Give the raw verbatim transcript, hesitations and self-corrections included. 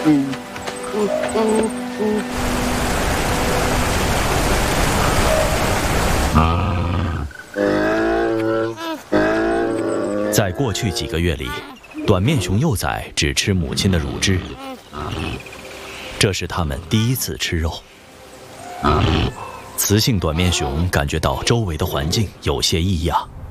嗯嗯嗯嗯。 在过去几个月里，短面熊幼崽只吃母亲的乳汁，这是它们第一次吃肉。雌性短面熊感觉到周围的环境有些异样。